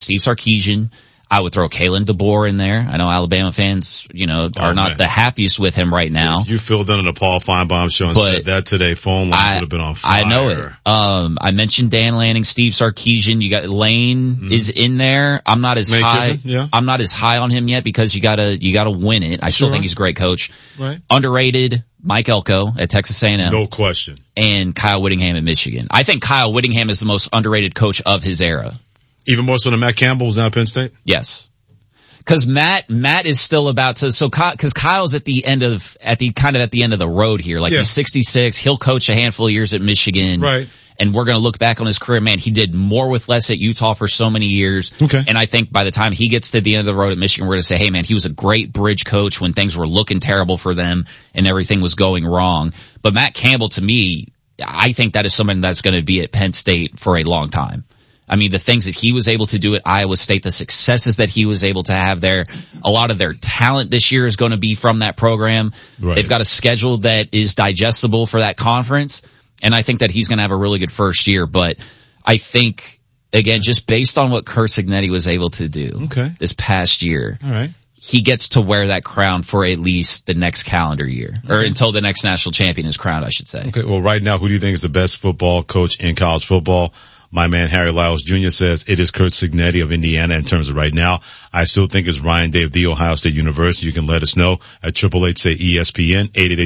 Steve Sarkisian. I would throw Kalen DeBoer in there. I know Alabama fans, are not the happiest with him right now. You filled in on the Paul Feinbaum show and said that today. Phone lines would have been on fire. I know it. I mentioned Dan Lanning, Steve Sarkisian. You got Lane is in there. I'm not as high. Yeah. I'm not as high on him yet because you gotta win it. I still think he's a great coach. Right. Underrated. Mike Elko at Texas A&M. No question. And Kyle Whittingham at Michigan. I think Kyle Whittingham is the most underrated coach of his era. Even more so than Matt Campbell was now at Penn State? Yes. Cause Matt is still about to, cause Kyle's at the end of the road here. Like he's 66. He'll coach a handful of years at Michigan. Right. And we're going to look back on his career. Man, he did more with less at Utah for so many years. Okay. And I think by the time he gets to the end of the road at Michigan, we're going to say, hey man, he was a great bridge coach when things were looking terrible for them and everything was going wrong. But Matt Campbell, to me, I think that is someone that's going to be at Penn State for a long time. I mean, the things that he was able to do at Iowa State, the successes that he was able to have there, a lot of their talent this year is going to be from that program. Right. They've got a schedule that is digestible for that conference, and I think that he's going to have a really good first year. But I think, again, just based on what Curt Cignetti was able to do this past year, all right, he gets to wear that crown for at least the next calendar year, or until the next national champion is crowned, I should say. Okay, well, right now, who do you think is the best football coach in college football? My man Harry Lyles Jr. says it is Curt Cignetti of Indiana in terms of right now. I still think it's Ryan Day of The Ohio State University. You can let us know at 888-SAY-ESPN,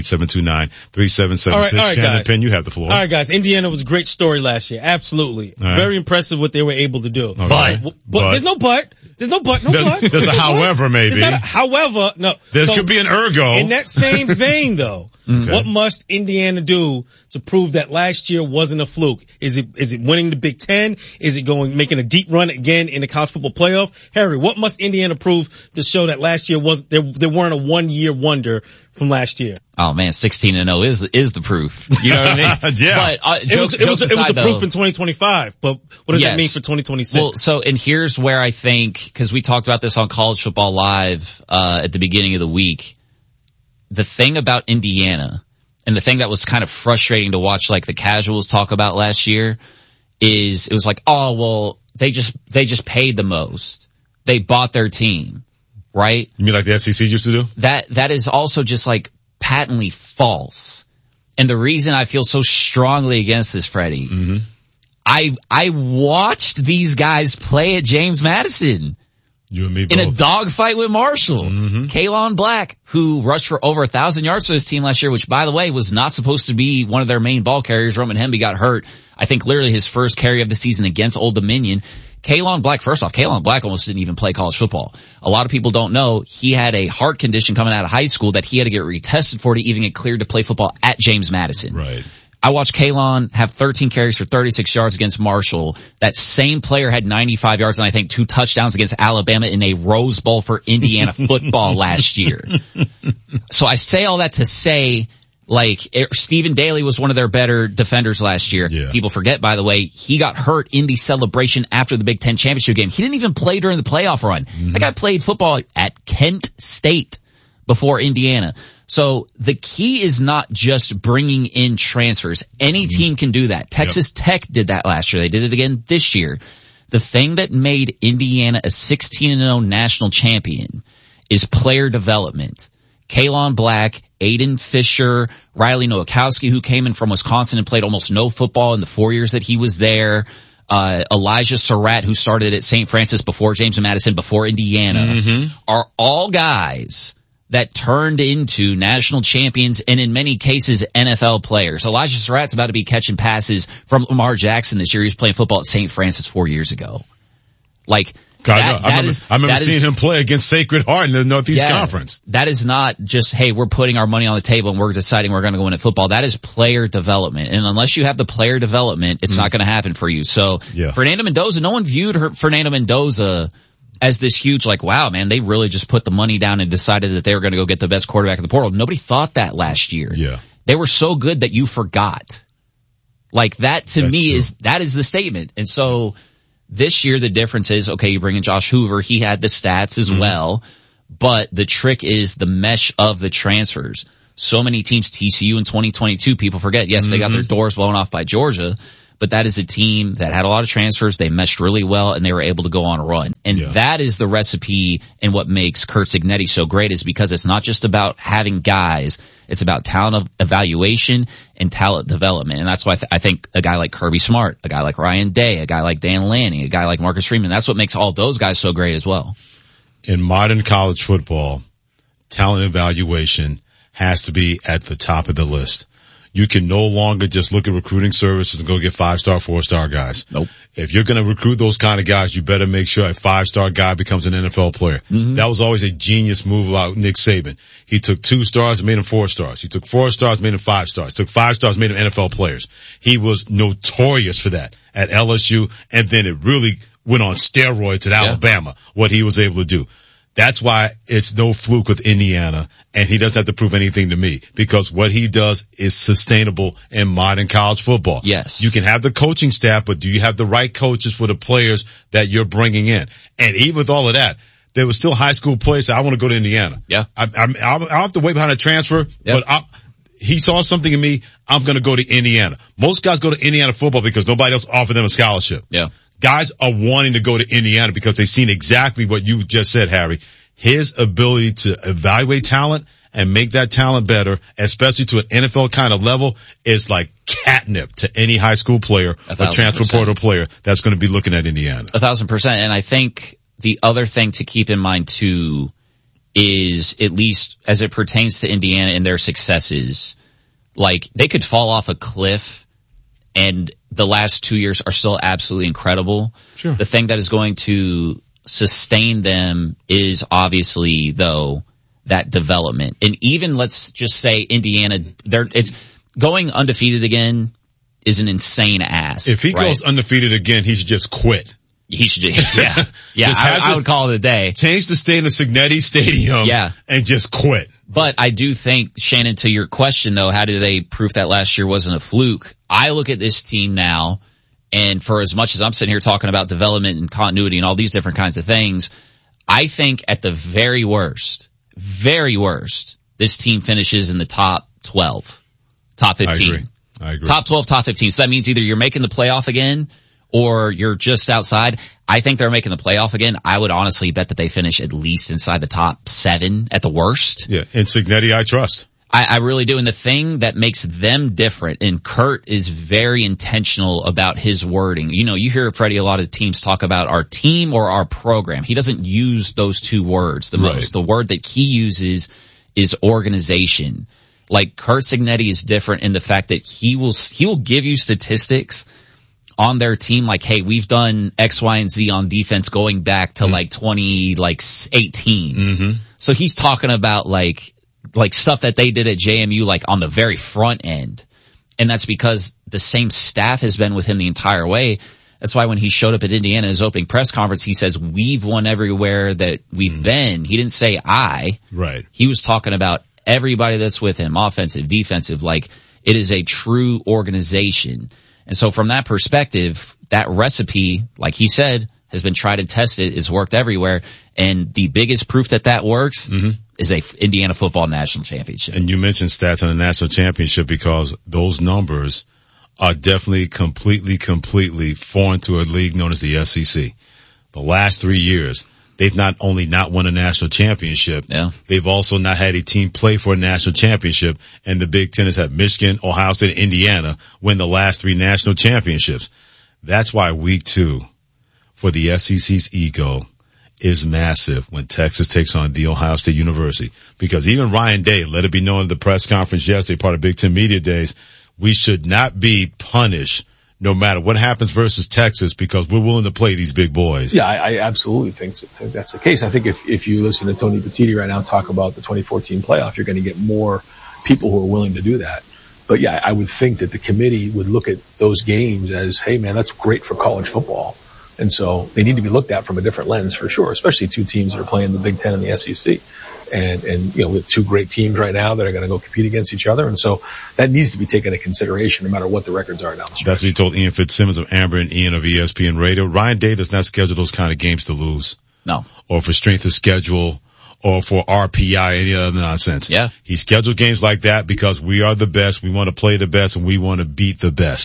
888-729-3776. Shannon Penn, you have the floor. All right, guys. Indiana was a great story last year. Absolutely. Right. Very impressive what they were able to do. Okay. But there's no but. There's no but. No but. There's a however, maybe. However, no. There could be an ergo. In that same vein, though, what must Indiana do to prove that last year wasn't a fluke? Is it winning the Big Ten? Is it making a deep run again in the college football playoff? Harry, what must Indiana prove to show that last year there weren't a 1 year wonder from last year? Oh man, 16-0 is the proof. You know what I mean? Yeah. But, it was the proof in 2025, but what does that mean for 2026? Well, and here's where I think, cause we talked about this on College Football Live, at the beginning of the week. The thing about Indiana, and the thing that was kind of frustrating to watch like the casuals talk about last year, is it was like, oh well, they just paid the most. They bought their team, right? You mean like the SEC used to do? That is also just like patently false. And the reason I feel so strongly against this, Freddie, I watched these guys play at James Madison. You and me both. In a dogfight with Marshall. Kalon Black, who rushed for over 1,000 yards for his team last year, which by the way was not supposed to be one of their main ball carriers. Roman Hemby got hurt. I think literally his first carry of the season against Old Dominion. Kalon Black, first off, Kalon Black almost didn't even play college football. A lot of people don't know he had a heart condition coming out of high school that he had to get retested for to even get cleared to play football at James Madison. Right. I watched Kalon have 13 carries for 36 yards against Marshall. That same player had 95 yards and I think 2 touchdowns against Alabama in a Rose Bowl for Indiana football last year. So I say all that to say, like, Stephen Daly was one of their better defenders last year. Yeah. People forget, by the way, he got hurt in the celebration after the Big Ten championship game. He didn't even play during the playoff run. That guy played football at Kent State before Indiana. So the key is not just bringing in transfers. Any team can do that. Texas Tech did that last year. They did it again this year. The thing that made Indiana a 16-0 national champion is player development. Kalon Black, Aiden Fisher, Riley Nowakowski, who came in from Wisconsin and played almost no football in the 4 years that he was there. Elijah Surratt, who started at St. Francis before James Madison, before Indiana, are all guys that turned into national champions and in many cases NFL players. Elijah Surratt's about to be catching passes from Lamar Jackson this year. He was playing football at St. Francis 4 years ago. Like, I remember seeing him play against Sacred Heart in the Northeast Conference. That is not just, hey, we're putting our money on the table and we're deciding we're going to go into football. That is player development. And unless you have the player development, it's not going to happen for you. So Fernando Mendoza, no one viewed Fernando Mendoza as this huge, like, wow, man, they really just put the money down and decided that they were going to go get the best quarterback in the portal. Nobody thought that last year. Yeah. They were so good that you forgot. Like, that to me is the statement. And so this year the difference is, okay, you bring in Josh Hoover. He had the stats as well, but the trick is the mesh of the transfers. So many teams, TCU in 2022, people forget, yes, they got their doors blown off by Georgia, but that is a team that had a lot of transfers. They meshed really well, and they were able to go on a run. And that is the recipe, and what makes Curt Cignetti so great is because it's not just about having guys. It's about talent evaluation and talent development. And that's why I think a guy like Kirby Smart, a guy like Ryan Day, a guy like Dan Lanning, a guy like Marcus Freeman, that's what makes all those guys so great as well. In modern college football, talent evaluation has to be at the top of the list. You can no longer just look at recruiting services and go get 5-star, 4-star guys. Nope. If you're going to recruit those kind of guys, you better make sure a 5-star guy becomes an NFL player. Mm-hmm. That was always a genius move about Nick Saban. He took 2 stars and made them 4 stars. He took 4 stars, made them 5 stars. Took 5 stars, made them NFL players. He was notorious for that at LSU, and then it really went on steroids at Alabama, what he was able to do. That's why it's no fluke with Indiana, and he doesn't have to prove anything to me, because what he does is sustainable in modern college football. Yes. You can have the coaching staff, but do you have the right coaches for the players that you're bringing in? And even with all of that, there was still high school players that I want to go to Indiana. Yeah. I'll have to wait behind a transfer, but he saw something in me. I'm going to go to Indiana. Most guys go to Indiana football because nobody else offered them a scholarship. Yeah. Guys are wanting to go to Indiana because they've seen exactly what you just said, Harry. His ability to evaluate talent and make that talent better, especially to an NFL kind of level, is like catnip to any high school player or transfer portal player that's going to be looking at Indiana. 1,000%. And I think the other thing to keep in mind too is, at least as it pertains to Indiana and their successes, like they could fall off a cliff and the last 2 years are still absolutely incredible. Sure. The thing that is going to sustain them is obviously, though, that development. And even, let's just say Indiana, it's going undefeated again is an insane ask. If he goes undefeated again, he should just quit. He should just, I would call it a day. Change the state of Cignetti Stadium and just quit. But I do think, Shannon, to your question though, how do they prove that last year wasn't a fluke? I look at this team now, and for as much as I'm sitting here talking about development and continuity and all these different kinds of things, I think at the very worst, this team finishes in the top 12, top 15. I agree. Top 12, top 15. So that means either you're making the playoff again or you're just outside. I think they're making the playoff again. I would honestly bet that they finish at least inside the top 7 at the worst. Yeah, and Cignetti I trust. I really do. And the thing that makes them different, and Curt is very intentional about his wording. You know, you hear, Freddie, a lot of teams talk about our team or our program. He doesn't use those 2 words the most. The word that he uses is organization. Like, Curt Cignetti is different in the fact that he will give you statistics on their team, like, hey, we've done X, Y, and Z on defense going back to like 2018. Mm-hmm. So he's talking about like stuff that they did at JMU, like on the very front end. And that's because the same staff has been with him the entire way. That's why when he showed up at Indiana in his opening press conference, he says, we've won everywhere that we've been. He didn't say I. Right. He was talking about everybody that's with him, offensive, defensive, like it is a true organization. And so from that perspective, that recipe, like he said, has been tried and tested, is worked everywhere. And the biggest proof that works is a Indiana football national championship. And you mentioned stats on the national championship because those numbers are definitely completely foreign to a league known as the SEC. The last 3 years, they've not only not won a national championship, they've also not had a team play for a national championship. And the Big Ten has had Michigan, Ohio State, and Indiana win the last 3 national championships. That's why week 2 for the SEC's ego is massive when Texas takes on The Ohio State University. Because even Ryan Day let it be known at the press conference yesterday, part of Big Ten Media Days, we should not be punished no matter what happens versus Texas because we're willing to play these big boys. Yeah, I absolutely think that's the case. I think if you listen to Tony Petitti right now talk about the 2014 playoff, you're going to get more people who are willing to do that. But yeah, I would think that the committee would look at those games as, hey man, that's great for college football. And so they need to be looked at from a different lens for sure, especially 2 teams that are playing the Big Ten and the SEC. And, you know, with 2 great teams right now that are going to go compete against each other. And so that needs to be taken into consideration no matter what the records are down the stretch. That's what he told Ian Fitzsimmons of Amber and Ian of ESPN Radio. Ryan Day does not schedule those kind of games to lose. No. Or for strength of schedule or for RPI, any other nonsense. Yeah. He scheduled games like that because we are the best. We want to play the best and we want to beat the best.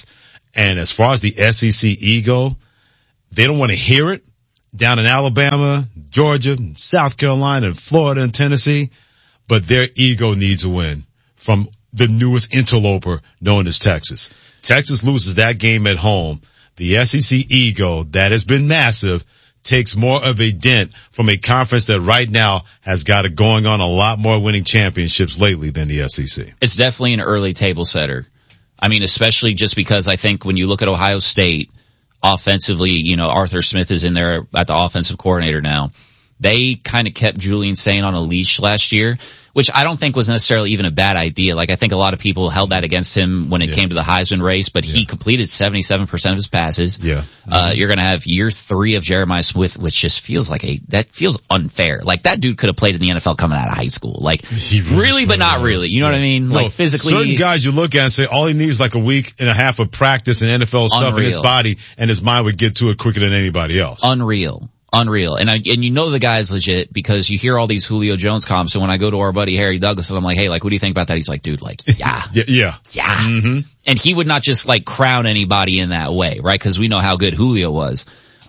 And as far as the SEC ego, they don't want to hear it down in Alabama, Georgia, South Carolina, and Florida and Tennessee, but their ego needs a win from the newest interloper known as Texas. Texas loses that game at home. The SEC ego that has been massive takes more of a dent from a conference that right now has got it going on a lot more winning championships lately than the SEC. It's definitely an early table setter. I mean, especially just because I think when you look at Ohio State offensively, you know, Arthur Smith is in there at the offensive coordinator now. They kind of kept Julian Saint on a leash last year, which I don't think was necessarily even a bad idea. Like, I think a lot of people held that against him when it came to the Heisman race, but he completed 77% of his passes. Yeah. You're going to have year 3 of Jeremiah Smith, which just feels like that feels unfair. Like, that dude could have played in the NFL coming out of high school. Like, really, but not really. You know what I mean? No, like, physically. Certain guys you look at and say all he needs is like a week and a half of practice and NFL stuff in his body, and his mind would get to it quicker than anybody else. Unreal. And you know the guy's legit because you hear all these Julio Jones comps. And when I go to our buddy Harry Douglas and I'm like, hey, like, what do you think about that? He's like, dude, like, yeah. Yeah. Mm-hmm. And he would not just like crown anybody in that way, right? Cause we know how good Julio was.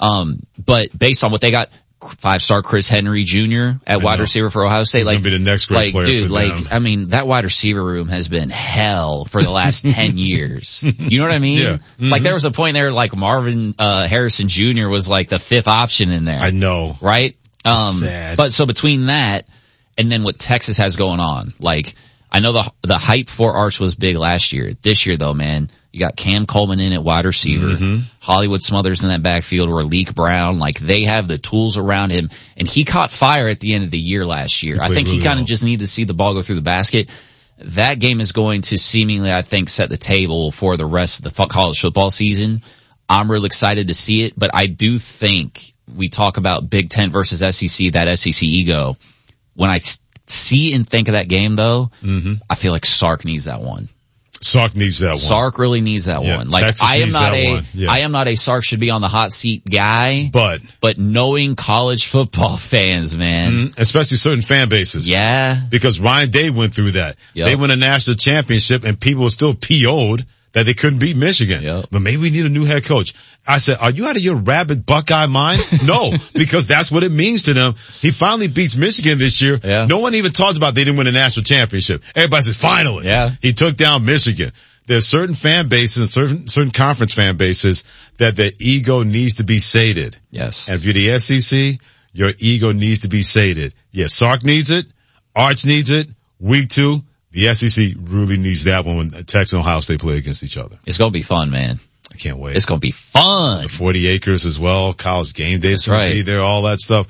But based on what they got, 5-star Chris Henry Jr. at wide receiver for Ohio State. He's like, gonna be the next great player dude, for them. I mean, that wide receiver room has been hell for the last 10 years. You know what I mean? Yeah. Mm-hmm. Like, there was a point there, like, Marvin, Harrison Jr. was like the 5th option in there. I know. Right? Sad. But so between that and then what Texas has going on, like, I know the hype for Arch was big last year. This year though, man, you got Cam Coleman in at wide receiver, Hollywood Smothers in that backfield, or Leak Brown. Like, they have the tools around him, and he caught fire at the end of the year last year. I think he kind of just needed to see the ball go through the basket. That game is going to seemingly, I think, set the table for the rest of the college football season. I'm real excited to see it, but I do think we talk about Big Ten versus SEC, that SEC ego. When I see and think of that game, though, I feel like Sark needs that one. Sark needs that one. Sark really needs that one. Like, Texas I am not a Sark should be on the hot seat guy, but knowing college football fans, man. Especially certain fan bases. Yeah. Because Ryan Day went through that. Yep. They won a national championship and people were still PO'd that they couldn't beat Michigan. Yep. But maybe we need a new head coach. I said, are you out of your rabid Buckeye mind? No, because that's what it means to them. He finally beats Michigan this year. Yeah. No one even talked about they didn't win a national championship. Everybody says, finally. Yeah. He took down Michigan. There's certain fan bases and certain conference fan bases that the ego needs to be sated. Yes. And if you're the SEC, your ego needs to be sated. Yes, Sark needs it. Arch needs it. Week 2. The SEC really needs that one when Texas and Ohio State play against each other. It's going to be fun, man. I can't wait. It's going to be fun. The 40 acres as well. College game days going to be there, all that stuff.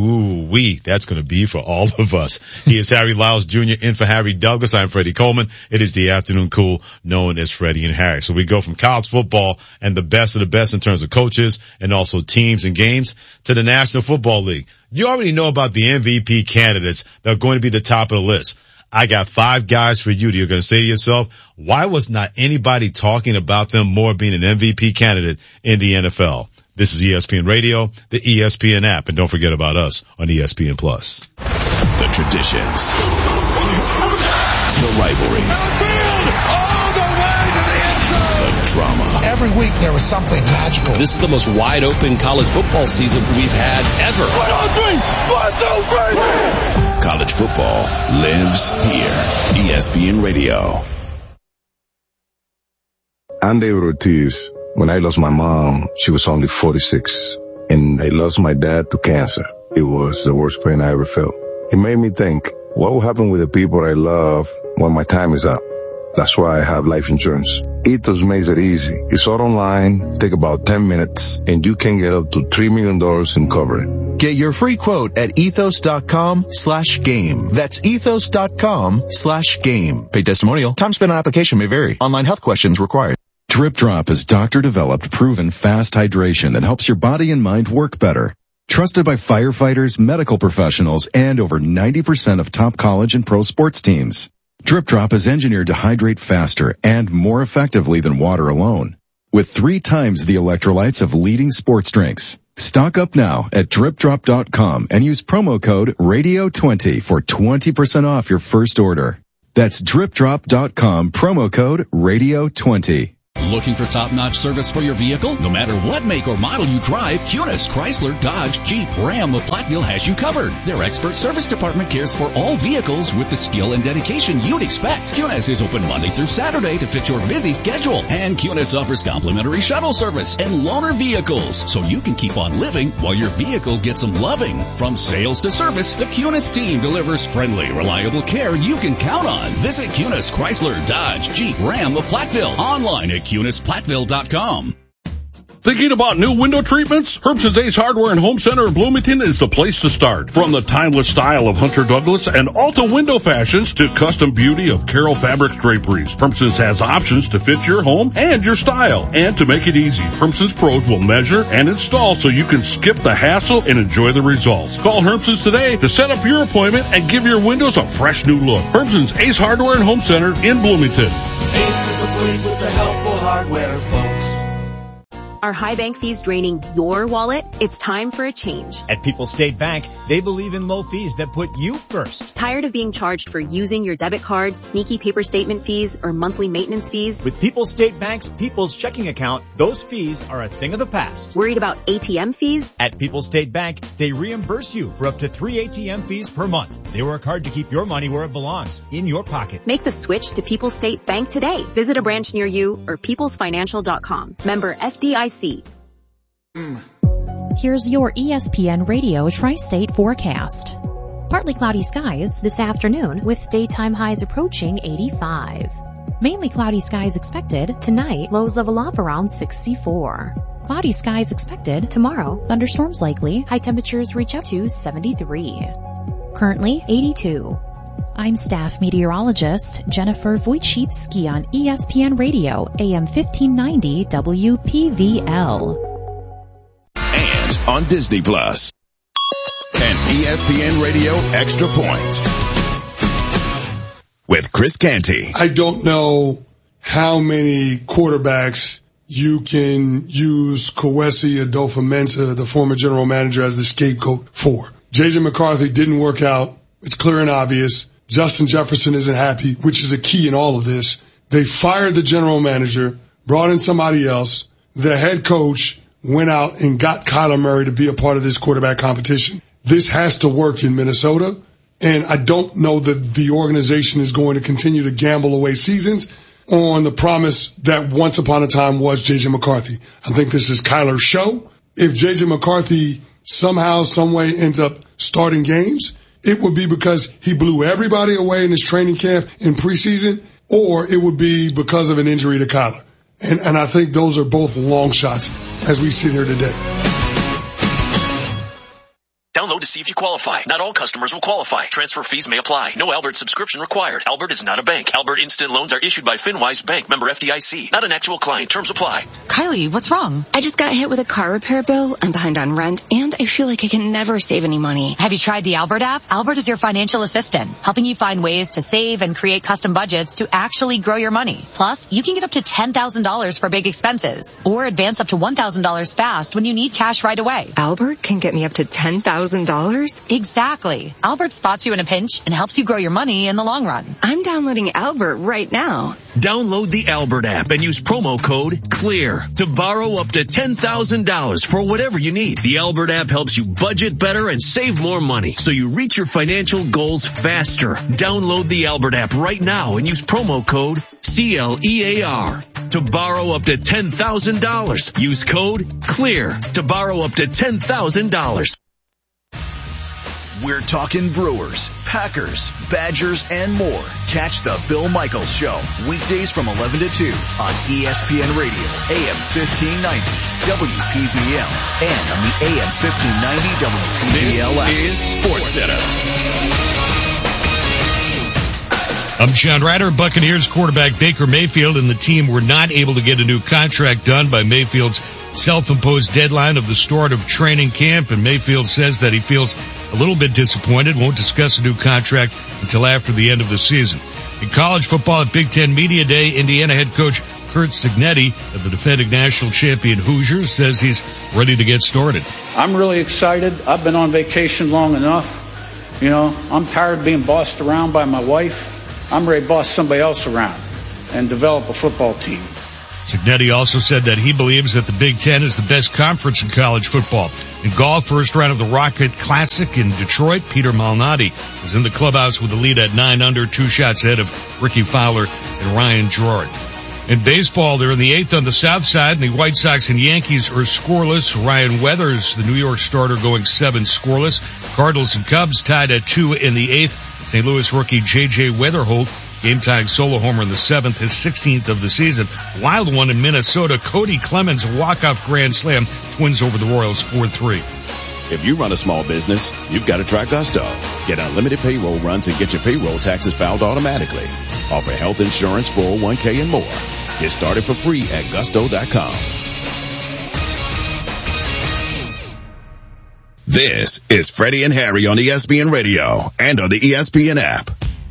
That's going to be for all of us. He is Harry Lyles Jr. in for Harry Douglas. I'm Freddie Coleman. It is the afternoon cool known as Freddie and Harry. So we go from college football and the best of the best in terms of coaches and also teams and games to the National Football League. You already know about the MVP candidates that are going to be the top of the list. I got 5 guys for you. You're going to say to yourself, why was not anybody talking about them more being an MVP candidate in the NFL? This is ESPN Radio, the ESPN app, and don't forget about us on ESPN Plus. The traditions, the rivalries, all the way to the end zone. The drama. Every week there was something magical. This is the most wide open college football season we've had ever. 1, 2, 3. College football lives here. ESPN Radio. I'm David Ortiz. When I lost my mom, she was only 46. And I lost my dad to cancer. It was the worst pain I ever felt. It made me think, what will happen with the people I love when my time is up? That's why I have life insurance. Ethos makes it easy. It's all online, take about 10 minutes, and you can get up to $3 million in coverage. Get your free quote at ethos.com/game. That's ethos.com/game. Paid testimonial. Time spent on application may vary. Online health questions required. Drip Drop is doctor-developed, proven fast hydration that helps your body and mind work better. Trusted by firefighters, medical professionals, and over 90% of top college and pro sports teams. Drip Drop is engineered to hydrate faster and more effectively than water alone, with 3 times the electrolytes of leading sports drinks. Stock up now at dripdrop.com and use promo code RADIO20 for 20% off your first order. That's dripdrop.com, promo code RADIO20. Looking for top-notch service for your vehicle? No matter what make or model you drive, Kunis, Chrysler, Dodge, Jeep, Ram of Platteville has you covered. Their expert service department cares for all vehicles with the skill and dedication you'd expect. Kunis is open Monday through Saturday to fit your busy schedule. And Kunis offers complimentary shuttle service and loaner vehicles, so you can keep on living while your vehicle gets some loving. From sales to service, the Kunis team delivers friendly, reliable care you can count on. Visit Kunis, Chrysler, Dodge, Jeep, Ram of Platteville. Online at KunisPlatteville.com. Thinking about new window treatments? Herbson's Ace Hardware and Home Center in Bloomington is the place to start. From the timeless style of Hunter Douglas and Alta window fashions to custom beauty of Carroll Fabrics draperies, Herbson's has options to fit your home and your style. And to make it easy, Herbson's pros will measure and install so you can skip the hassle and enjoy the results. Call Herbson's today to set up your appointment and give your windows a fresh new look. Herbson's Ace Hardware and Home Center in Bloomington. Ace is the place with the helpful hardware, folks. Are high bank fees draining your wallet? It's time for a change. At People's State Bank, they believe in low fees that put you first. Tired of being charged for using your debit card, sneaky paper statement fees, or monthly maintenance fees? With People's State Bank's People's Checking Account, those fees are a thing of the past. Worried about ATM fees? At People's State Bank, they reimburse you for up to 3 ATM fees per month. They work hard to keep your money where it belongs, in your pocket. Make the switch to People's State Bank today. Visit a branch near you or peoplesfinancial.com. Member FDIC. Here's your ESPN Radio Tri-State forecast. Partly cloudy skies this afternoon with daytime highs approaching 85. Mainly cloudy skies expected tonight, lows level off around 64. Cloudy skies expected tomorrow, thunderstorms likely, high temperatures reach up to 73. Currently 82. I'm staff meteorologist Jennifer Wojcicki on ESPN Radio, AM 1590 WPVL. And on Disney Plus. And ESPN Radio Extra Point. With Chris Canty. I don't know how many quarterbacks you can use Kwesi Adofo-Mensah, the former general manager, as the scapegoat for. J.J. McCarthy didn't work out. It's clear and obvious. Justin Jefferson isn't happy, which is a key in all of this. They fired the general manager, brought in somebody else. The head coach went out and got Kyler Murray to be a part of this quarterback competition. This has to work in Minnesota, and I don't know that the organization is going to continue to gamble away seasons on the promise that once upon a time was J.J. McCarthy. I think this is Kyler's show. If J.J. McCarthy somehow, some way ends up starting games, it would be because he blew everybody away in his training camp in preseason, or it would be because of an injury to Kyler. And I think those are both long shots as we sit here today. Download to see if you qualify. Not all customers will qualify. Transfer fees may apply. No Albert subscription required. Albert is not a bank. Albert Instant Loans are issued by FinWise Bank, member FDIC. Not an actual client. Terms apply. Kylie, what's wrong? I just got hit with a car repair bill. I'm behind on rent, and I feel like I can never save any money. Have you tried the Albert app? Albert is your financial assistant, helping you find ways to save and create custom budgets to actually grow your money. Plus, you can get up to $10,000 for big expenses, or advance up to $1,000 fast when you need cash right away. Albert can get me up to $10,000? Exactly. Albert spots you in a pinch and helps you grow your money in the long run. I'm downloading Albert right now. Download the Albert app and use promo code CLEAR to borrow up to $10,000 for whatever you need. The Albert app helps you budget better and save more money so you reach your financial goals faster. Download the Albert app right now and use promo code CLEAR to borrow up to $10,000. Use code CLEAR to borrow up to $10,000. We're talking Brewers, Packers, Badgers, and more. Catch the Bill Michaels Show, weekdays from 11 to 2 on ESPN Radio, AM 1590, WPVL, and on the AM 1590 WPVL app. This is SportsCenter. I'm John Ryder. Buccaneers quarterback Baker Mayfield and the team were not able to get a new contract done by Mayfield's self-imposed deadline of the start of training camp, and Mayfield says that he feels a little bit disappointed, won't discuss a new contract until after the end of the season. In college football at Big Ten Media Day, Indiana head coach Curt Cignetti of the defending national champion Hoosiers says he's ready to get started. I'm really excited. I've been on vacation long enough. You know, I'm tired of being bossed around by my wife. I'm ready to boss somebody else around and develop a football team. Cignetti also said that he believes that the Big Ten is the best conference in college football. In golf, first round of the Rocket Classic in Detroit, Peter Malnati is in the clubhouse with a lead at 9 under, 2 shots ahead of Ricky Fowler and Ryan Jordan. In baseball, they're in the 8th on the south side, and the White Sox and Yankees are scoreless. Ryan Weathers, the New York starter, going 7 scoreless. Cardinals and Cubs tied at 2 in the 8th. St. Louis rookie J.J. Weatherholt, game-tying solo homer in the 7th, his 16th of the season. Wild one in Minnesota, Cody Clemens, walk-off grand slam, Twins over the Royals 4-3. If you run a small business, you've got to try Gusto. Get unlimited payroll runs and get your payroll taxes filed automatically. Offer health insurance, 401k, and more. Get started for free at gusto.com. This is Freddie and Harry on ESPN Radio and on the ESPN app.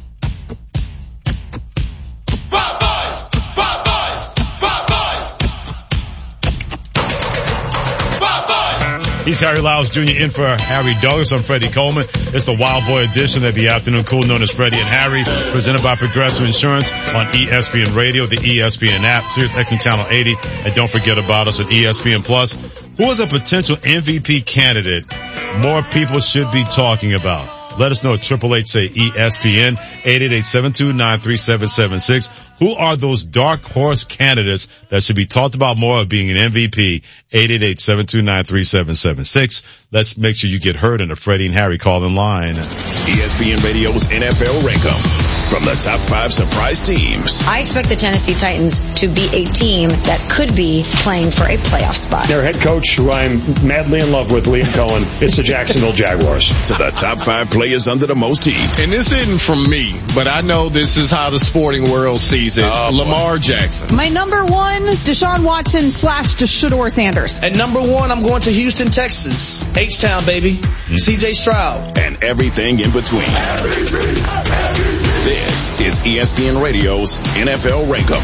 He's Harry Lyles Jr. in for Harry Douglas. I'm Freddie Coleman. It's the Wild Boy edition of the afternoon cool known as Freddie and Harry, presented by Progressive Insurance on ESPN Radio, the ESPN app, Sirius XM Channel 80, and don't forget about us at ESPN Plus. Who is a potential MVP candidate more people should be talking about? Let us know at 888-SAY-ESPN, 888-729-3776. Who are those dark horse candidates that should be talked about more of being an MVP? 888-729-3776. Let's make sure you get heard in the Freddie and Harry call-in line. ESPN Radio's NFL Rankum. From the top 5 surprise teams. I expect the Tennessee Titans to be a team that could be playing for a playoff spot. Their head coach, who I'm madly in love with, Liam Cohen, it's the Jacksonville Jaguars. To the top 5 players under the most heat. And this isn't from me, but I know this is how the sporting world sees it. Lamar Jackson. My number 1, Deshaun Watson / Shedeur Sanders. At number 1, I'm going to Houston, Texas. H-Town, baby. CJ Stroud. And everything in between. This is ESPN Radio's NFL Rankum.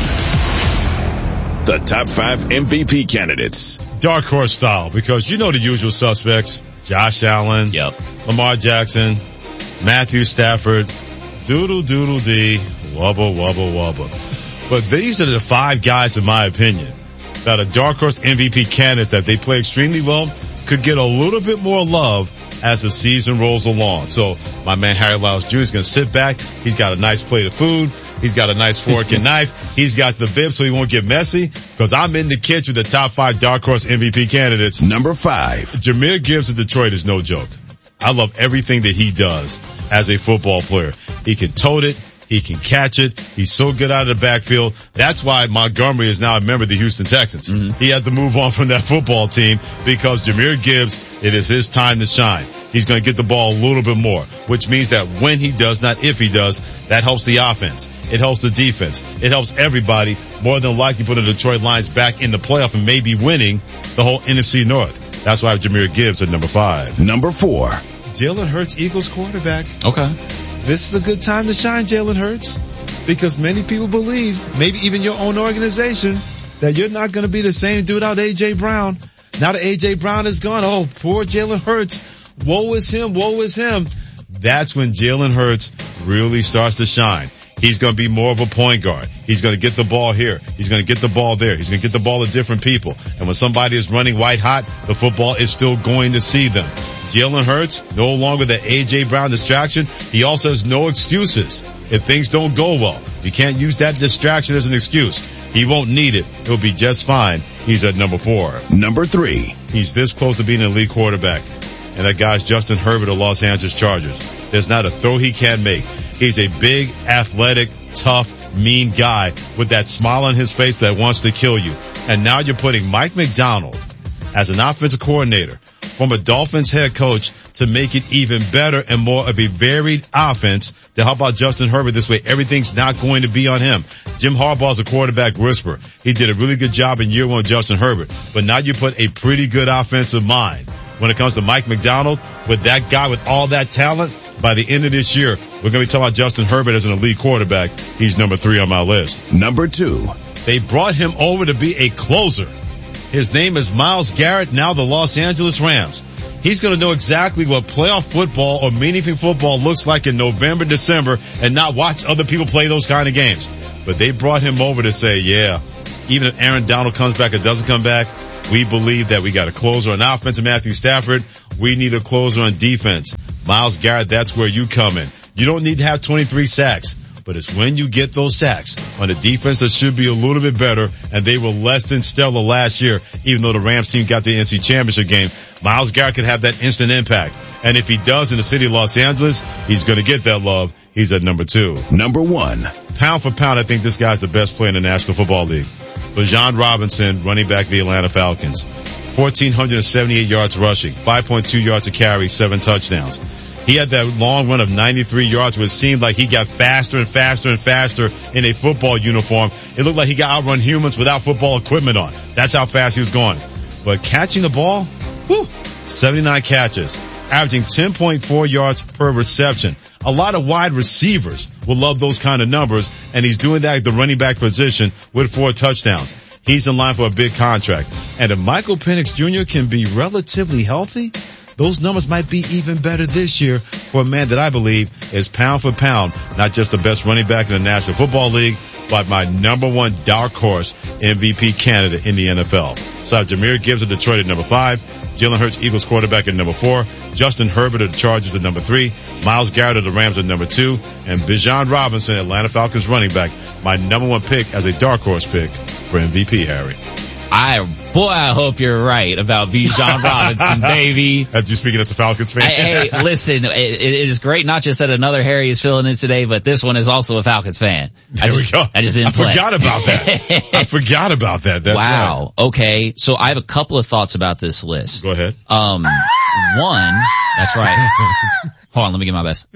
The top 5 MVP candidates. Dark horse style, because you know the usual suspects. Josh Allen. Yep. Lamar Jackson. Matthew Stafford. Doodle-doodle-dee. Wubba-wubba-wubba. But these are the 5 guys, in my opinion, that are dark horse MVP candidates that they play extremely well, could get a little bit more love as the season rolls along. So my man Harry Lyles Jr. is going to sit back. He's got a nice plate of food. He's got a nice fork and knife. He's got the bib so he won't get messy, because I'm in the kitchen with the top 5 dark horse MVP candidates. Number 5. Jahmyr Gibbs of Detroit is no joke. I love everything that he does as a football player. He can tote it. He can catch it. He's so good out of the backfield. That's why Montgomery is now a member of the Houston Texans. Mm-hmm. He had to move on from that football team because Jahmyr Gibbs, it is his time to shine. He's going to get the ball a little bit more, which means that when he does, not if he does, that helps the offense. It helps the defense. It helps everybody. More than likely put the Detroit Lions back in the playoff and maybe winning the whole NFC North. That's why I have Jahmyr Gibbs at number 5. Number 4. Jalen Hurts, Eagles quarterback. Okay. This is a good time to shine, Jalen Hurts, because many people believe, maybe even your own organization, that you're not going to be the same dude without A.J. Brown. Now that A.J. Brown is gone, oh, poor Jalen Hurts. Woe is him, woe is him. That's when Jalen Hurts really starts to shine. He's going to be more of a point guard. He's going to get the ball here. He's going to get the ball there. He's going to get the ball to different people. And when somebody is running white hot, the football is still going to see them. Jalen Hurts, no longer the A.J. Brown distraction. He also has no excuses if things don't go well. You can't use that distraction as an excuse. He won't need it. He'll be just fine. He's at number 4. Number 3. He's this close to being an elite quarterback. And that guy's Justin Herbert of Los Angeles Chargers. There's not a throw he can't make. He's a big, athletic, tough, mean guy with that smile on his face that wants to kill you. And now you're putting Mike McDonald as an offensive coordinator from a Dolphins head coach to make it even better and more of a varied offense to help out Justin Herbert. This way everything's not going to be on him. Jim Harbaugh's a quarterback whisperer. He did a really good job in year 1 with Justin Herbert. But now you put a pretty good offensive mind when it comes to Mike McDonald with that guy with all that talent. By the end of this year, we're going to be talking about Justin Herbert as an elite quarterback. He's number 3 on my list. Number 2. They brought him over to be a closer. His name is Myles Garrett, now the Los Angeles Rams. He's going to know exactly what playoff football or meaningful football looks like in November, December, and not watch other people play those kind of games. But they brought him over to say, yeah, even if Aaron Donald comes back or doesn't come back, we believe that we got a closer on offense in Matthew Stafford. We need a closer on defense. Myles Garrett, that's where you come in. You don't need to have 23 sacks, but it's when you get those sacks on a defense that should be a little bit better, and they were less than stellar last year, even though the Rams team got the NFC Championship game. Myles Garrett could have that instant impact. And if he does in the city of Los Angeles, he's going to get that love. He's at number 2. Number 1. Pound for pound, I think this guy's the best player in the National Football League. Bijan Robinson, running back of the Atlanta Falcons. 1,478 yards rushing, 5.2 yards a carry, 7 touchdowns. He had that long run of 93 yards where it seemed like he got faster and faster and faster in a football uniform. It looked like he got outrun humans without football equipment on. That's how fast he was going. But catching the ball, 79 catches, averaging 10.4 yards per reception. A lot of wide receivers will love those kind of numbers, and he's doing that at the running back position with 4 touchdowns. He's in line for a big contract. And if Michael Penix Jr. can be relatively healthy, those numbers might be even better this year for a man that I believe is pound for pound, not just the best running back in the National Football League, but my number 1 dark horse MVP candidate in the NFL. So Jahmyr Gibbs of Detroit at number 5, Jalen Hurts, Eagles quarterback at number 4, Justin Herbert of the Chargers at number 3, Myles Garrett of the Rams at number 2, and Bijan Robinson, Atlanta Falcons running back, my number 1 pick as a dark horse pick for MVP, Harry. I hope you're right about Bijan Robinson, baby. You speaking as a Falcons fan? Hey, listen, it is great not just that another Harry is filling in today, but this one is also a Falcons fan. There we go. I just didn't play. I forgot about that. I forgot about that. That's wow. Right. Okay. So I have a couple of thoughts about this list. Go ahead. One, that's right. Hold on, let me get my best.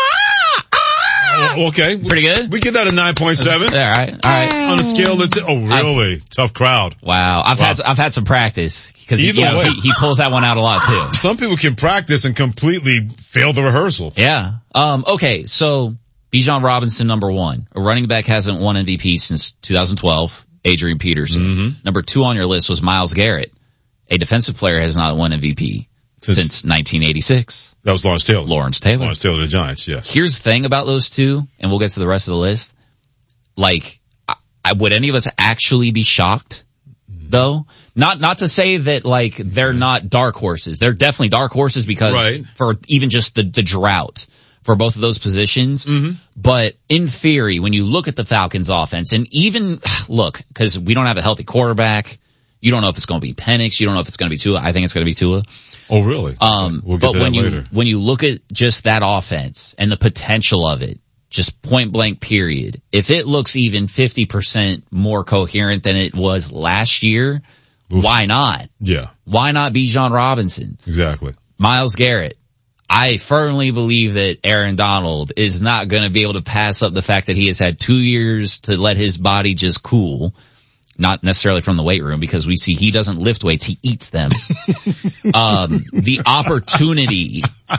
Okay. Pretty good? We get that a 9.7. All right. On a scale of really? Tough crowd. Wow. I've had some practice. Because he pulls that one out a lot too. Some people can practice and completely fail the rehearsal. Yeah. Okay. So Bijan Robinson, number 1. A running back hasn't won MVP since 2012. Adrian Peterson. Mm-hmm. Number 2 on your list was Myles Garrett. A defensive player has not won MVP since 1986. That was Lawrence Taylor. Lawrence Taylor, the Giants, yes. Here's the thing about those two, and we'll get to the rest of the list. Like, would any of us actually be shocked, though? Not to say that, like, they're not dark horses. They're definitely dark horses because for even just the drought for both of those positions. Mm-hmm. But in theory, when you look at the Falcons offense, and even, look, because we don't have a healthy quarterback, you don't know if it's going to be Penix. You don't know if it's going to be Tua. I think it's going to be Tua. Oh, really? We'll get to that later. When you look at just that offense and the potential of it, just point blank period, if it looks even 50% more coherent than it was last year, why not? Yeah. Why not Bijan Robinson? Exactly. Myles Garrett. I firmly believe that Aaron Donald is not going to be able to pass up the fact that he has had 2 years to let his body just cool. Not necessarily from the weight room, because we see he doesn't lift weights, he eats them. The opportunity,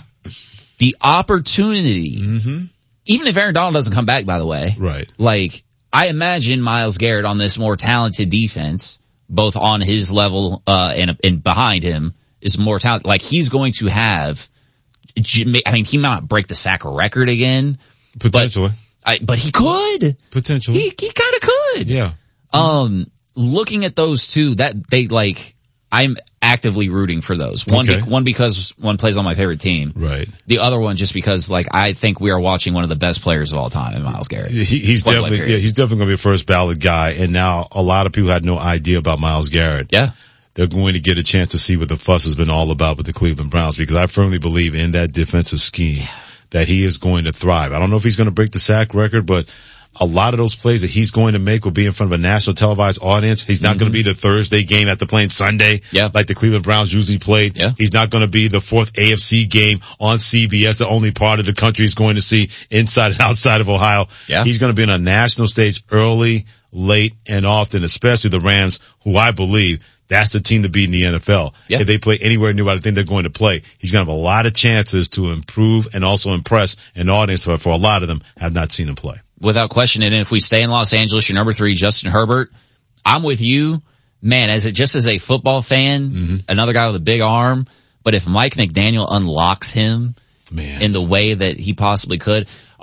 mm-hmm. Even if Aaron Donald doesn't come back, by the way. Right. Like, I imagine Myles Garrett on this more talented defense, both on his level, and behind him, is more talented. Like, he's going to have, I mean, he might not break the sack record again. Potentially. But he could. Potentially. He kind of could. Yeah. Looking at those two, I'm actively rooting for those. One because one plays on my favorite team. Right. The other one just because, like, I think we are watching one of the best players of all time in Myles Garrett. He's definitely going to be a first ballot guy. And now a lot of people had no idea about Myles Garrett. Yeah. They're going to get a chance to see what the fuss has been all about with the Cleveland Browns, because I firmly believe in that defensive scheme that he is going to thrive. I don't know if he's going to break the sack record, but a lot of those plays that he's going to make will be in front of a national televised audience. He's not going to be the Thursday game after playing Sunday, like the Cleveland Browns usually played. Yeah. He's not going to be the 4th AFC game on CBS, the only part of the country he's going to see inside and outside of Ohio. Yeah. He's going to be on a national stage early, late, and often, especially the Rams, who I believe that's the team to beat in the NFL. Yeah. If they play anywhere near what I think they're going to play, he's going to have a lot of chances to improve and also impress an audience for a lot of them have not seen him play. Without question. And if we stay in Los Angeles, your number 3, Justin Herbert, I'm with you. Man, as a football fan, another guy with a big arm, but if Mike McDaniel unlocks him in the way that he possibly could,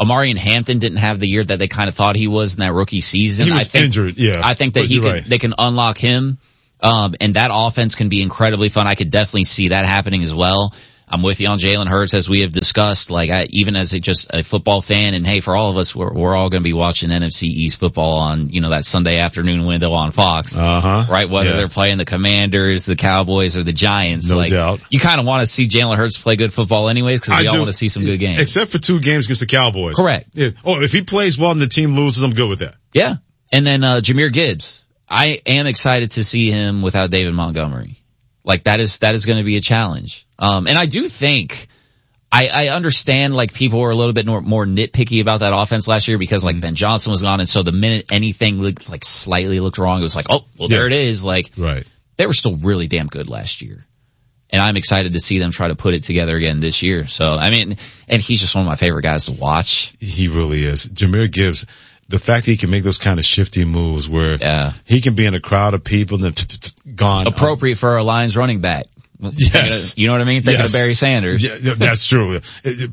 Omarion Hampton didn't have the year that they kind of thought he was in that rookie season. He was injured, yeah. I think that they can unlock him. And that offense can be incredibly fun. I could definitely see that happening as well. I'm with you on Jalen Hurts, as we have discussed. Like, even as just a football fan, and hey, for all of us, we're all going to be watching NFC East football on, that Sunday afternoon window on Fox. Right? Whether they're playing the Commanders, the Cowboys, or the Giants. No doubt. You kind of want to see Jalen Hurts play good football anyways, because we all want to see some good games. Except for 2 games against the Cowboys. Correct. Yeah. Oh, if he plays well and the team loses, I'm good with that. Yeah. And then, Jahmyr Gibbs. I am excited to see him without David Montgomery. Like, that is going to be a challenge. And I do think, I understand, like, people were a little bit more nitpicky about that offense last year because, like, Ben Johnson was gone, and so the minute anything slightly looked wrong, it was like, oh, well, there it is. Like, right. They were still really damn good last year. And I'm excited to see them try to put it together again this year. So, I mean, and he's just one of my favorite guys to watch. He really is. Jahmyr Gibbs, the fact that he can make those kind of shifty moves where he can be in a crowd of people and then gone. Appropriate for a Lions running back. Yes. You know what I mean? Thinking of Barry Sanders. Yeah, that's true.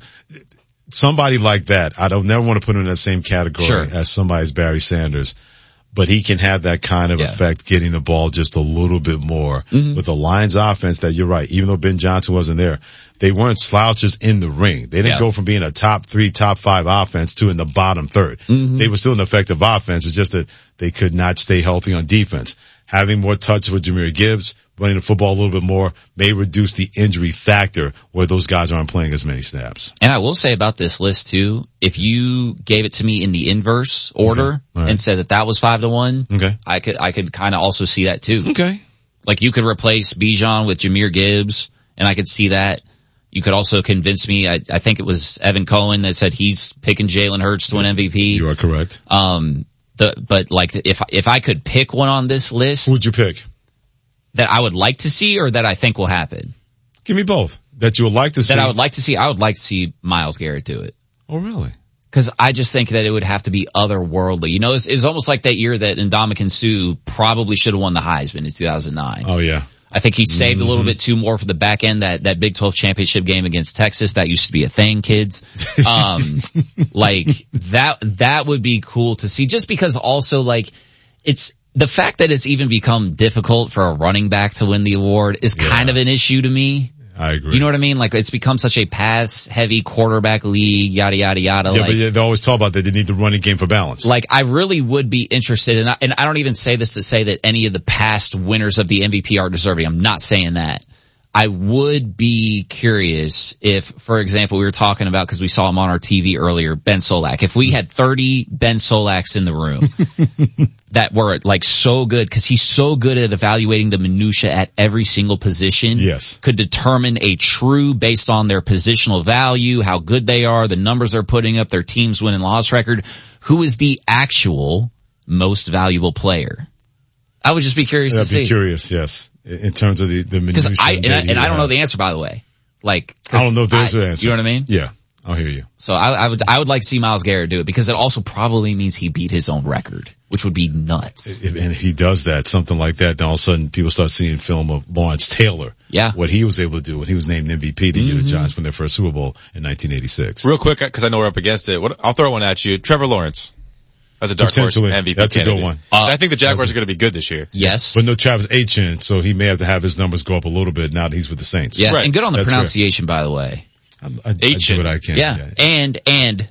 Somebody like that, I don't never want to put him in that same category as somebody's Barry Sanders. But he can have that kind of effect getting the ball just a little bit more. With the Lions offense that you're right, even though Ben Johnson wasn't there, they weren't slouches in the ring. They didn't go from being a top 3, top 5 offense to in the bottom third. They were still an effective offense. It's just that they could not stay healthy on defense. Having more touch with Jahmyr Gibbs, running the football a little bit more, may reduce the injury factor where those guys aren't playing as many snaps. And I will say about this list too, if you gave it to me in the inverse order and said that was 5-1, I could kind of also see that too. Okay. Like, you could replace Bijan with Jahmyr Gibbs, and I could see that. You could also convince me, I think it was Evan Cohen that said he's picking Jalen Hurts to win MVP. You are correct. But like, if I could pick one on this list. Who'd you pick? That I would like to see or that I think will happen? Give me both. That you would like to see? That I would like to see. I would like to see Myles Garrett do it. Oh, really? Because I just think that it would have to be otherworldly. You know, it's almost like that year that Ndamukong Suh probably should have won the Heisman in 2009. Oh, yeah. I think he saved a little bit too more for the back end, that Big 12 championship game against Texas. That used to be a thing, kids. Like, that would be cool to see, just because also, like, it's the fact that it's even become difficult for a running back to win the award is kind of an issue to me. I agree. You know what I mean? Like, it's become such a pass-heavy quarterback league, yada, yada, yada. Yeah, but they always talk about that they need the running game for balance. Like, I really would be interested, and I don't even say this to say that any of the past winners of the MVP are deserving. I'm not saying that. I would be curious if, for example, we were talking about, because we saw him on our TV earlier, Ben Solak. If we had 30 Ben Solaks in the room that were like so good, because he's so good at evaluating the minutia at every single position, could determine a true based on their positional value, how good they are, the numbers they're putting up, their team's win and loss record, who is the actual most valuable player. I would just be curious to see. I'd be curious, yes. In terms of the minutia. I don't know the answer, by the way. Like, I don't know if there's an answer. You know what I mean? Yeah, I'll hear you. So I would like to see Myles Garrett do it, because it also probably means he beat his own record, which would be nuts. And if he does that, something like that, then all of a sudden people start seeing film of Lawrence Taylor. Yeah. What he was able to do when he was named MVP the year the Giants won their first Super Bowl in 1986. Real quick, because I know we're up against it. I'll throw one at you. Trevor Lawrence. That's a dark horse MVP. That's candidate. a good one. I think the Jaguars are going to be good this year. Yes. But no Travis Etienne, so he may have to have his numbers go up a little bit now that he's with the Saints. Yeah, and good on the pronunciation, by the way. I do what I can. Yeah. And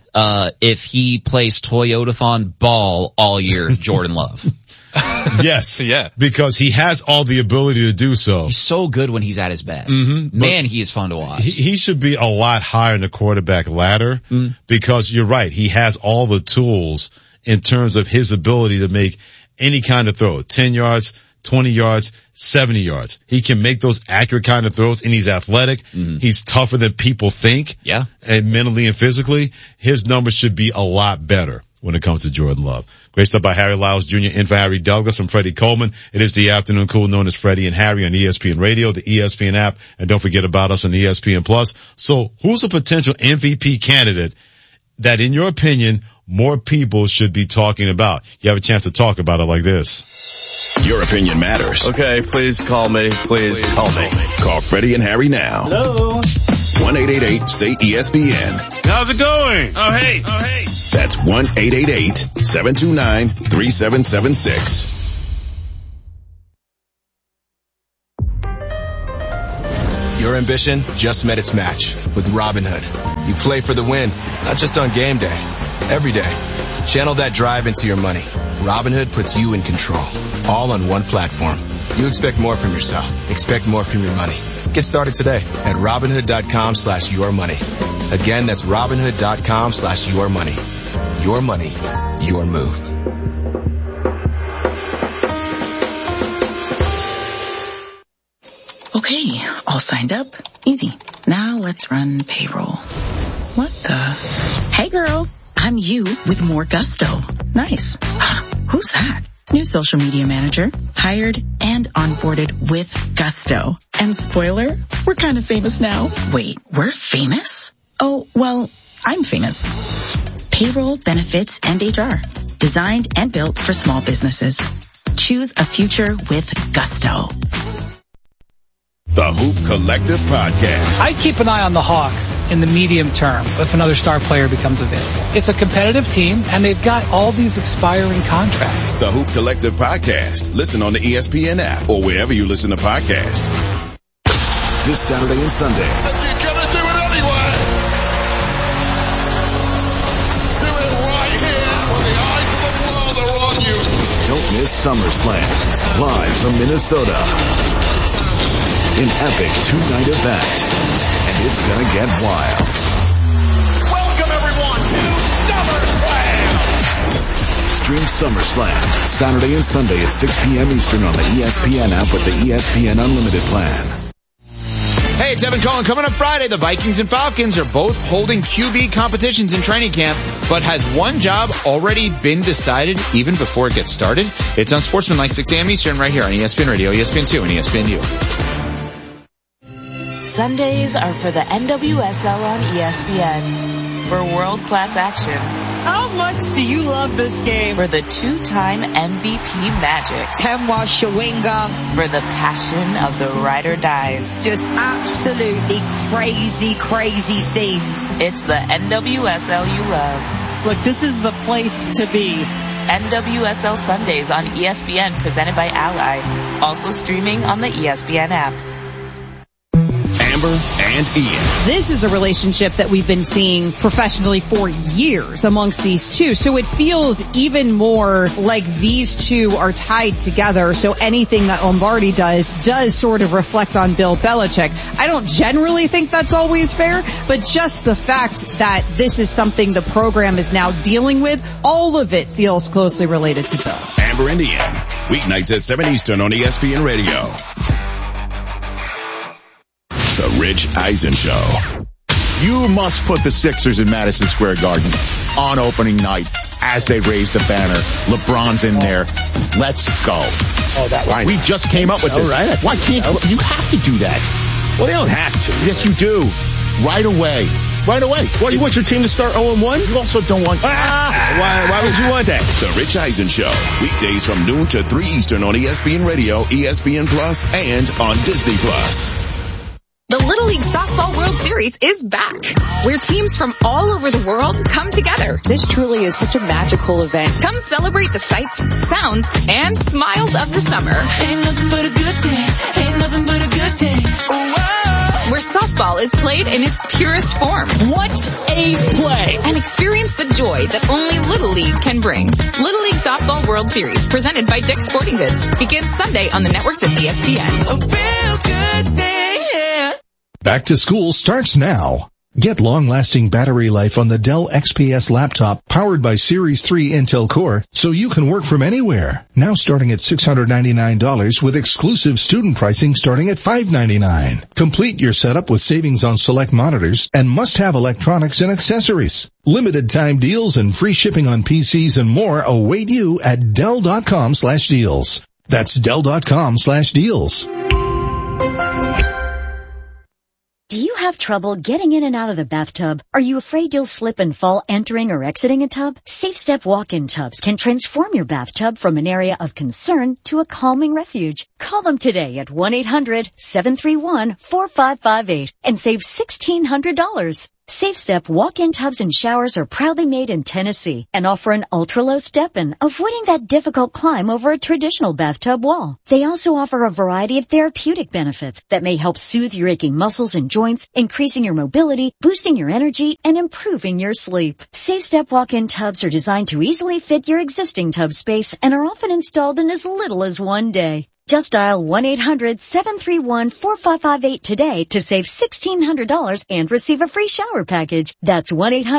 if he plays Toyotathon ball all year, Jordan Love. Yes. Yeah. Because he has all the ability to do so. He's so good when he's at his best. Man, he is fun to watch. He should be a lot higher in the quarterback ladder because you're right. He has all the tools in terms of his ability to make any kind of throw. 10 yards, 20 yards, 70 yards. He can make those accurate kind of throws, and he's athletic. He's tougher than people think. Yeah. And mentally and physically, his numbers should be a lot better when it comes to Jordan Love. Great stuff by Harry Lyles Jr. in for Harry Douglas. I'm Freddie Coleman. It is the afternoon cool known as Freddie and Harry on ESPN Radio, the ESPN app, and don't forget about us on ESPN Plus. So who's a potential MVP candidate that, in your opinion, more people should be talking about? You have a chance to talk about it like this. Your opinion matters. Okay, please call me. Please call me. Call Freddie and Harry now. Hello. 1-888-SAY-ESPN. How's it going? Oh, hey. That's 1-888-729-3776. Your ambition just met its match with Robinhood. You play for the win, not just on game day, every day. Channel that drive into your money. Robinhood puts you in control, all on one platform. You expect more from yourself. Expect more from your money. Get started today at Robinhood.com/yourmoney. Again, that's Robinhood.com/yourmoney. Your money, your move. Okay, all signed up. Easy. Now let's run payroll. What the? Hey girl, I'm you with more gusto. Nice. Who's that? New social media manager. Hired and onboarded with gusto. And spoiler, we're kind of famous now. Wait, we're famous? Oh, well, I'm famous. Payroll, benefits, and HR. Designed and built for small businesses. Choose a future with gusto. The Hoop Collective Podcast. I keep an eye on the Hawks in the medium term if another star player becomes available. It's a competitive team, and they've got all these expiring contracts. The Hoop Collective Podcast. Listen on the ESPN app or wherever you listen to podcasts. This Saturday and Sunday. You're gonna do it anyway. Do it right here when the eyes of the world are on you. Don't miss SummerSlam. Live from Minnesota. An epic two-night event, and it's gonna get wild. Welcome everyone to SummerSlam! Stream SummerSlam Saturday and Sunday at 6 p.m. Eastern on the ESPN app with the ESPN Unlimited plan. Hey, it's Evan Cohen. Coming up Friday, the Vikings and Falcons are both holding QB competitions in training camp, but has one job already been decided even before it gets started? It's on Sportsmanlike 6 a.m. Eastern right here on ESPN Radio, ESPN2, and ESPNU. Sundays are for the NWSL on ESPN. For world-class action. How much do you love this game? For the two-time MVP Magic. Temwa Shawinga. For the passion of the ride or dies. Just absolutely crazy scenes. It's the NWSL you love. Look, this is the place to be. NWSL Sundays on ESPN presented by Ally. Also streaming on the ESPN app. Amber and Ian. This is a relationship that we've been seeing professionally for years amongst these two. So it feels even more like these two are tied together. So anything that Lombardi does sort of reflect on Bill Belichick. I don't generally think that's always fair, but just the fact that this is something the program is now dealing with, all of it feels closely related to Bill. Amber and Ian. Weeknights at 7 Eastern on ESPN Radio. The Rich Eisen Show. You must put the Sixers in Madison Square Garden on opening night as they raise the banner. LeBron's in there. Let's go. Oh, that line. We just came up with this. Right. Why can't you have to do that? Well, they don't have to. Yes, you do. Right away. Right away. What, you want your team to start 0-1? You also don't want... Why would you want that? The Rich Eisen Show. Weekdays from noon to 3 Eastern on ESPN Radio, ESPN Plus, and on Disney Plus. The Little League Softball World Series is back, where teams from all over the world come together. This truly is such a magical event. Come celebrate the sights, sounds, and smiles of the summer. Ain't nothing but a good day. Ain't nothing but a good day. Whoa! Where softball is played in its purest form. What a play! And experience the joy that only Little League can bring. Little League Softball World Series, presented by Dick's Sporting Goods, begins Sunday on the networks of ESPN. A real good day. Back to school starts now. Get long-lasting battery life on the Dell XPS laptop powered by Series 3 Intel Core so you can work from anywhere. Now starting at $699 with exclusive student pricing starting at $599. Complete your setup with savings on select monitors and must-have electronics and accessories. Limited time deals and free shipping on PCs and more await you at Dell.com/deals. That's Dell.com/deals. Do you have trouble getting in and out of the bathtub? Are you afraid you'll slip and fall entering or exiting a tub? SafeStep walk-in tubs can transform your bathtub from an area of concern to a calming refuge. Call them today at 1-800-731-4558 and save $1,600. SafeStep walk-in tubs and showers are proudly made in Tennessee and offer an ultra-low step-in, avoiding that difficult climb over a traditional bathtub wall. They also offer a variety of therapeutic benefits that may help soothe your aching muscles and joints, increasing your mobility, boosting your energy, and improving your sleep. SafeStep walk-in tubs are designed to easily fit your existing tub space and are often installed in as little as one day. Just dial 1-800-731-4558 today to save $1,600 and receive a free shower package. That's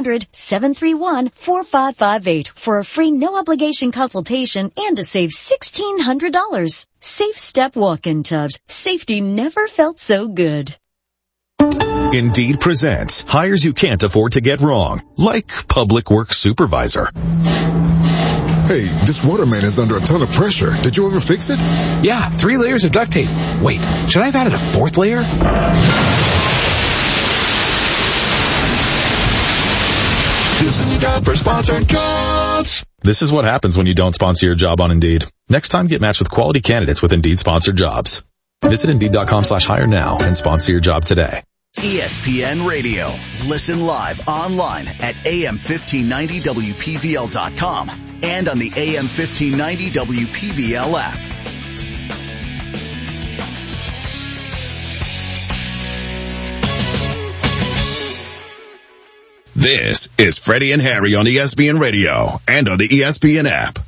1-800-731-4558 for a free no-obligation consultation and to save $1,600. SafeStep walk-in tubs. Safety never felt so good. Indeed presents hires you can't afford to get wrong, like public works supervisor. Hey, this waterman is under a ton of pressure. Did you ever fix it? Yeah, 3 layers of duct tape. Wait, should I have added a 4th layer? This is a job for sponsored jobs. This is what happens when you don't sponsor your job on Indeed. Next time, get matched with quality candidates with Indeed sponsored jobs. Visit Indeed.com/hire now and sponsor your job today. ESPN Radio. Listen live online at AM1590WPVL.com and on the AM1590 WPVL app. This is Freddie and Harry on ESPN Radio and on the ESPN app.